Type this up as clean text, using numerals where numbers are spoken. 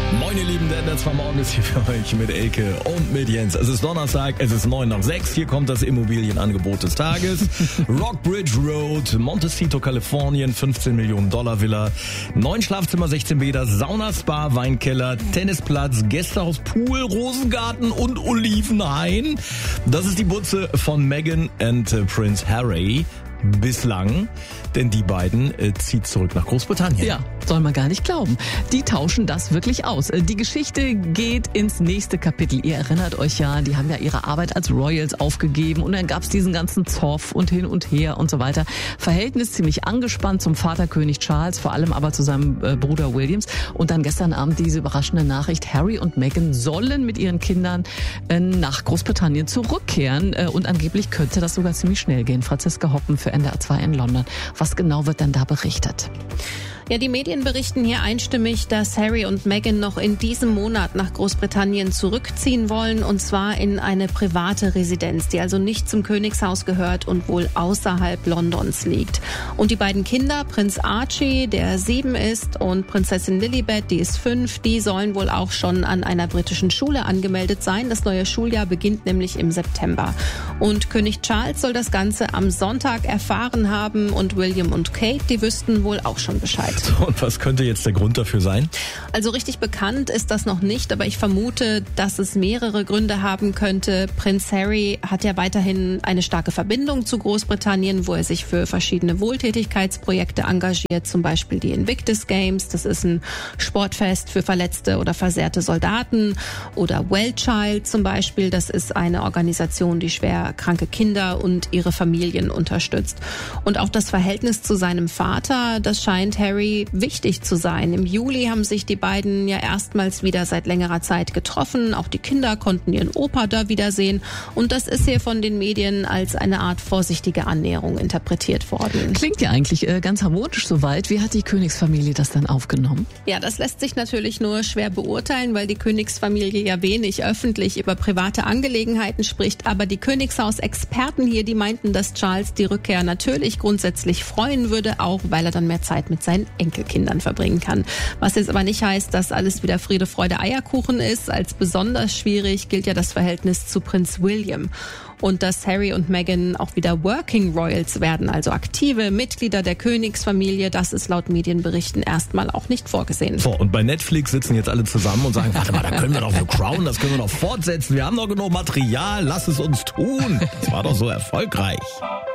Moin ihr Lieben, der Netz vom Morgen ist hier für euch mit Elke und mit Jens. Es ist Donnerstag, es ist 5:09. Hier kommt das Immobilienangebot des Tages. Rockbridge Road, Montecito, Kalifornien, $15 Millionen Villa. 9 Schlafzimmer, 16 Bäder, Sauna, Spa, Weinkeller, Tennisplatz, Gästehaus, Pool, Rosengarten und Olivenhain. Das ist die Butze von Meghan und Prince Harry. Bislang, denn die beiden zieht zurück nach Großbritannien. Ja, soll man gar nicht glauben. Die tauschen das wirklich aus. Die Geschichte geht ins nächste Kapitel. Ihr erinnert euch ja, die haben ja ihre Arbeit als Royals aufgegeben und dann gab's diesen ganzen Zoff und hin und her und so weiter. Verhältnis ziemlich angespannt zum Vater König Charles, vor allem aber zu seinem Bruder Williams. Und dann gestern Abend diese überraschende Nachricht, Harry und Meghan sollen mit ihren Kindern nach Großbritannien zurückkehren und angeblich könnte das sogar ziemlich schnell gehen. Franziska Hoppen für NDR 2 in London. Was genau wird denn da berichtet? Ja, die Medien berichten hier einstimmig, dass Harry und Meghan noch in diesem Monat nach Großbritannien zurückziehen wollen, und zwar in eine private Residenz, die also nicht zum Königshaus gehört und wohl außerhalb Londons liegt. Und die beiden Kinder, Prinz Archie, der 7 ist, und Prinzessin Lilibet, die ist 5, die sollen wohl auch schon an einer britischen Schule angemeldet sein. Das neue Schuljahr beginnt nämlich im September. Und König Charles soll das Ganze am Sonntag erfahren haben und William und Kate, die wüssten wohl auch schon Bescheid. Und was könnte jetzt der Grund dafür sein? Also richtig bekannt ist das noch nicht, aber ich vermute, dass es mehrere Gründe haben könnte. Prinz Harry hat ja weiterhin eine starke Verbindung zu Großbritannien, wo er sich für verschiedene Wohltätigkeitsprojekte engagiert, zum Beispiel die Invictus Games, das ist ein Sportfest für verletzte oder versehrte Soldaten, oder Wellchild zum Beispiel, das ist eine Organisation, die schwer kranke Kinder und ihre Familien unterstützt. Und auch das Verhältnis zu seinem Vater, das scheint Harry wichtig zu sein. Im Juli haben sich die beiden ja erstmals wieder seit längerer Zeit getroffen. Auch die Kinder konnten ihren Opa da wiedersehen. Und das ist hier von den Medien als eine Art vorsichtige Annäherung interpretiert worden. Klingt ja eigentlich ganz harmonisch soweit. Wie hat die Königsfamilie das dann aufgenommen? Ja, das lässt sich natürlich nur schwer beurteilen, weil die Königsfamilie ja wenig öffentlich über private Angelegenheiten spricht. Aber die Königshaus-Experten hier, die meinten, dass Charles die Rückkehr natürlich grundsätzlich freuen würde, auch weil er dann mehr Zeit mit seinen Enkelkindern verbringen kann. Was jetzt aber nicht heißt, dass alles wieder Friede, Freude, Eierkuchen ist. Als besonders schwierig gilt ja das Verhältnis zu Prinz William. Und dass Harry und Meghan auch wieder Working Royals werden, also aktive Mitglieder der Königsfamilie, das ist laut Medienberichten erstmal auch nicht vorgesehen. So, und bei Netflix sitzen jetzt alle zusammen und sagen, warte mal, da können wir doch The Crown, das können wir doch fortsetzen. Wir haben doch genug Material, lass es uns tun. Das war doch so erfolgreich.